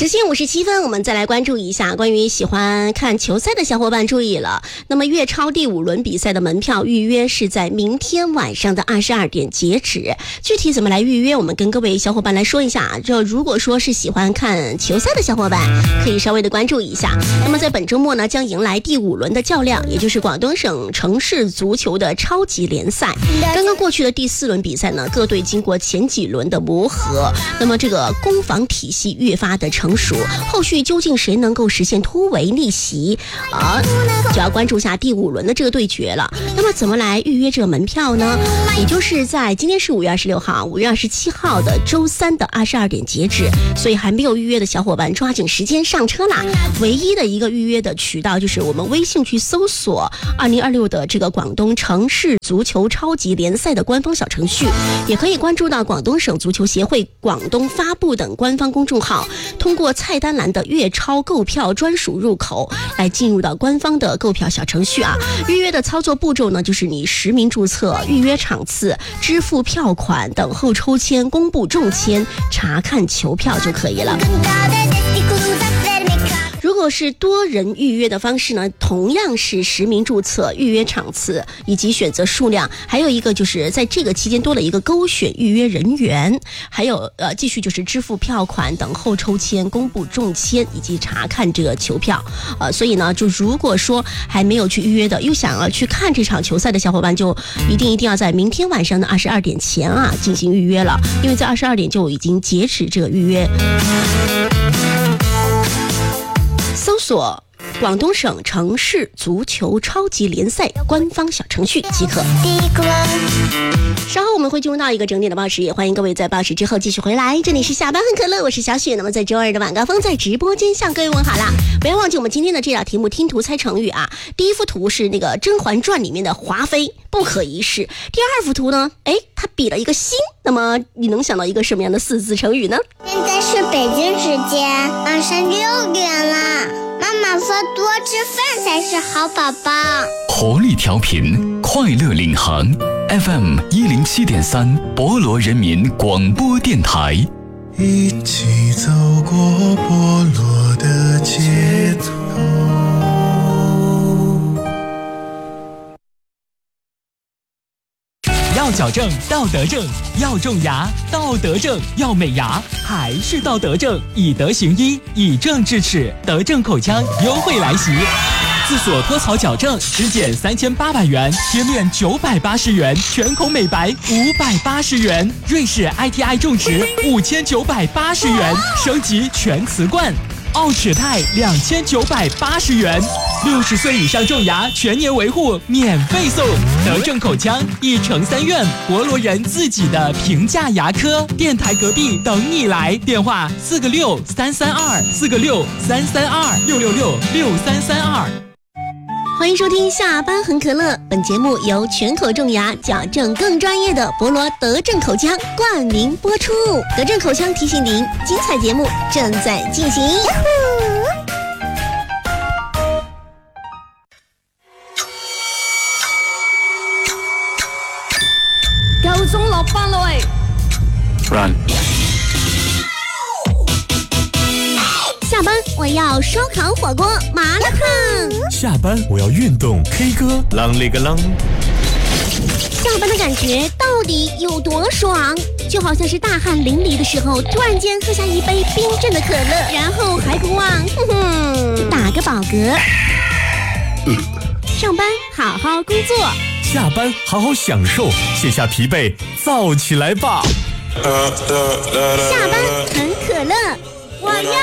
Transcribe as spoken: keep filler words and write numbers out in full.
十点五十七分，我们再来关注一下关于喜欢看球赛的小伙伴注意了。那么粤超第五轮比赛的门票预约是在明天晚上的二十二点截止。具体怎么来预约，我们跟各位小伙伴来说一下。这如果说是喜欢看球赛的小伙伴，可以稍微的关注一下。那么在本周末呢，将迎来第五轮的较量，也就是广东省城市足球的超级联赛。刚刚过去的第四轮比赛呢，各队经过前几轮的磨合，那么这个攻防体系越发的成熟，后续究竟谁能够实现突围逆袭啊，就要关注下第五轮的这个对决了。那么怎么来预约这个门票呢？也就是在今天是五月二十六号，五月二十七号的周三的二十二点截止，所以还没有预约的小伙伴抓紧时间上车啦。唯一的一个预约的渠道就是我们微信去搜索二零二六的这个广东城市足球超级联赛的官方小程序，也可以关注到广东省足球协会、广东发布等官方公众号，通过菜单栏的粤超购票专属入口来进入到官方的购票小程序啊。预约的操作步骤呢，就是你实名注册、预约场次、支付票款、等候抽签、公布中签、查看球票就可以了。如果是多人预约的方式呢，同样是实名注册、预约场次以及选择数量，还有一个就是在这个期间多了一个勾选预约人员，还有呃继续就是支付票款、等候抽签、公布中签以及查看这个球票。呃，所以呢，就如果说还没有去预约的，又想要去看这场球赛的小伙伴，就一定一定要在明天晚上的二十二点前啊进行预约了，因为在二十二点就已经截止这个预约。搜索广东省城市足球超级联赛官方小程序即可。稍后我们会进入到一个整点的报时，也欢迎各位在报时之后继续回来。这里是下班很可乐，我是小雪。那么在周二的晚高峰，在直播间向各位问好啦。不要忘记我们今天的这道题目听图猜成语啊。第一幅图是那个《甄嬛传》里面的华妃，不可一世。第二幅图呢，哎，它比了一个心。那么你能想到一个什么样的四字成语呢？ 现在是北京时间晚上六点了，妈妈说多吃饭才是好宝宝。 活力调频，快乐领航 F M 一零七点三，博罗人民广播电台。 一起走过波罗的街头。 要矫正到德正，要种牙到德正，要美牙还是到德正，以德行医，以正治齿，德正口腔优惠来袭。自锁脱槽矫正只减三千八百元，贴面九百八十元，全口美白五百八十元，瑞士 I T I 种植五千九百八十元，升级全瓷冠。奥齿泰两千九百八十元，六十岁以上种牙全年维护免费送。德正口腔一城三院，博罗人自己的平价牙科，电台隔壁等你来，电话四个六三三二四个六三三二六六六六三三二。 欢迎收听下班很可乐，本节目由全口种牙矫正更专业的博罗德正口腔冠名播出。德正口腔提醒您，精彩节目正在进行。 夠鐘落班啦喂 Run。 下班我要烧烤火锅麻辣烫， 下班我要运动 K 歌啷里个啷。 下班的感觉到底有多爽？就好像是大汗淋漓的时候，突然间喝下一杯冰镇的可乐，然后还不忘哼哼打个饱嗝。上班好好工作， 下班好好享受，卸下疲惫燥起来吧。 下班很可乐，我要